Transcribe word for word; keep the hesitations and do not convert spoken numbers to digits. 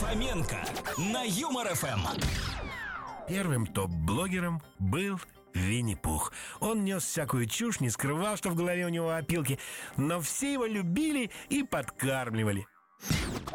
Фоменко на Юмор эф эм. Первым топ-блогером был Винни-Пух. Он нес всякую чушь, не скрывал, что в голове у него опилки, но все его любили и подкармливали.